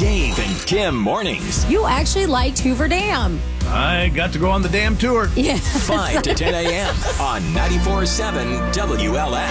Dave and Kim mornings. You actually liked Hoover Dam. I got to go on the damn tour. Yeah. 5 to 10 a.m. on 94.7 WLS.